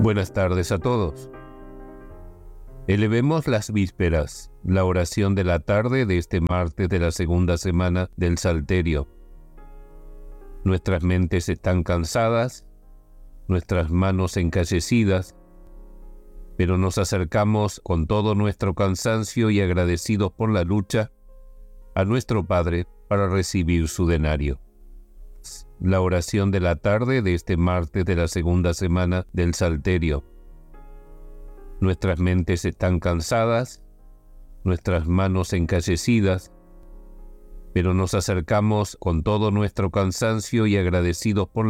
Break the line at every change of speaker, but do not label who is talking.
Buenas tardes a todos. Elevemos las vísperas, la oración de la tarde de este martes de la segunda semana del Salterio. Nuestras mentes están cansadas, nuestras manos encallecidas, pero nos acercamos con todo nuestro cansancio y agradecidos por la lucha a nuestro Padre para recibir su denario. La oración de la tarde de este martes de la segunda semana del Salterio. Nuestras mentes están cansadas, nuestras manos encallecidas, pero nos acercamos con todo nuestro cansancio y agradecidos por